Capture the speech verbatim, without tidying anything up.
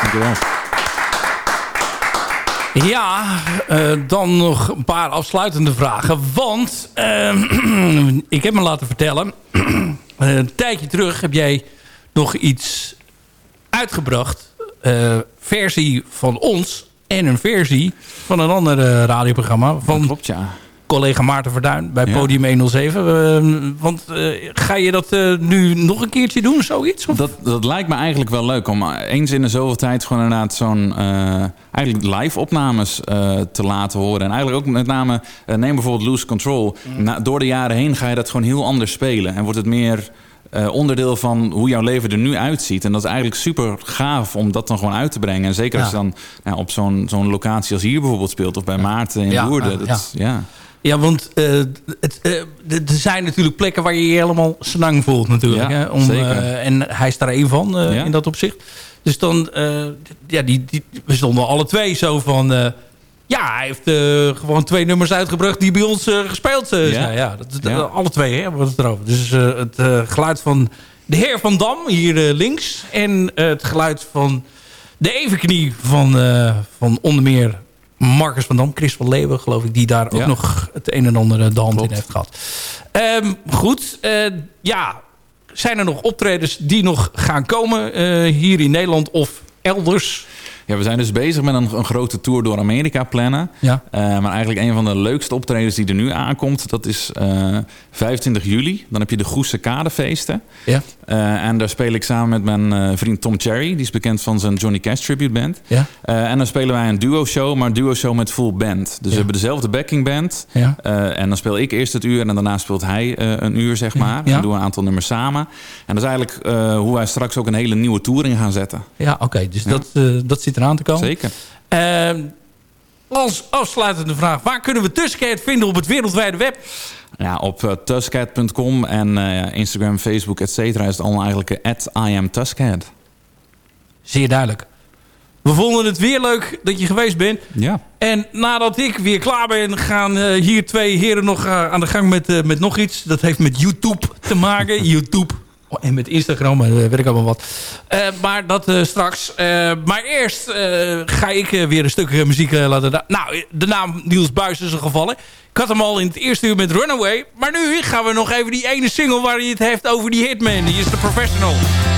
Dankjewel. Ja, uh, dan nog een paar afsluitende vragen. Want uh, ik heb me laten vertellen... uh, een tijdje terug heb jij nog iets uitgebracht. Uh, versie van ons en een versie van een ander uh, radioprogramma. Van dat klopt, ja. Collega Maarten Verduin bij ja. Podium honderdzeven. Uh, want uh, ga je dat uh, nu nog een keertje doen, zoiets? Of? Dat, dat lijkt me eigenlijk wel leuk. Om eens in de zoveel tijd gewoon inderdaad zo'n... Uh, eigenlijk live opnames uh, te laten horen. En eigenlijk ook met name... Uh, neem bijvoorbeeld Lose Control. Mm. Na, door de jaren heen ga je dat gewoon heel anders spelen. En wordt het meer... Uh, onderdeel van hoe jouw leven er nu uitziet. En dat is eigenlijk super gaaf om dat dan gewoon uit te brengen. En zeker ja. als je dan nou, op zo'n zo'n locatie als hier bijvoorbeeld speelt... of bij Maarten in ja, Woerden. Uh, dat, ja. ja. Ja, want uh, het, uh, er zijn natuurlijk plekken waar je je helemaal snang voelt natuurlijk. Ja, hè? Om, uh, en hij is daar één van uh, ja. in dat opzicht. Dus dan, uh, ja, die, die, we stonden alle twee zo van... Uh, ja, hij heeft uh, gewoon twee nummers uitgebracht die bij ons uh, gespeeld uh, zijn. Ja. Ja, dat, dat, ja. Alle twee hè, hebben we het erover. Dus uh, het uh, geluid van de heer Van Dam, hier uh, links. En uh, het geluid van de evenknie van, uh, van onder meer Marcus Van Dam. Chris van Leeuwen, geloof ik, die daar ook ja. nog het een en ander de hand Klopt. in heeft gehad. Um, goed, uh, ja, zijn er nog optredens die nog gaan komen uh, hier in Nederland of elders? Ja, we zijn dus bezig met een, een grote tour door Amerika plannen. Ja. Uh, maar eigenlijk een van de leukste optredens die er nu aankomt... dat is uh, vijfentwintig juli. Dan heb je de Goese Kadefeesten. Ja. Uh, en daar speel ik samen met mijn uh, vriend Tom Cherry. Die is bekend van zijn Johnny Cash tribute band. Ja. Uh, en dan spelen wij een duo-show, maar een duo-show met full band. Dus ja. we hebben dezelfde backing band. Ja. Uh, en dan speel ik eerst het uur en daarna speelt hij uh, een uur, zeg maar. Ja. En dan doen we een aantal nummers samen. En dat is eigenlijk uh, hoe wij straks ook een hele nieuwe tour in gaan zetten. Ja, oké. Okay. Dus ja. dat, uh, dat zit eraan te komen. Zeker. Uh, als afsluitende vraag. Waar kunnen we Tuskhead vinden op het wereldwijde web? Ja, op uh, tuskhead punt com en uh, Instagram, Facebook, et cetera is het allemaal eigenlijk at I am Tuskhead. Zeer duidelijk. We vonden het weer leuk dat je geweest bent. Ja. En nadat ik weer klaar ben, gaan uh, hier twee heren nog uh, aan de gang met, uh, met nog iets. Dat heeft met YouTube te maken. YouTube. En met Instagram, uh, weet ik allemaal wat. Uh, maar dat uh, straks. Uh, maar eerst uh, ga ik uh, weer een stuk uh, muziek uh, laten... Da- nou, de naam Niels Buijs is er gevallen. Ik had hem al in het eerste uur met Runaway. Maar nu gaan we nog even die ene single waar hij het heeft over die hitman. Die is The Professional.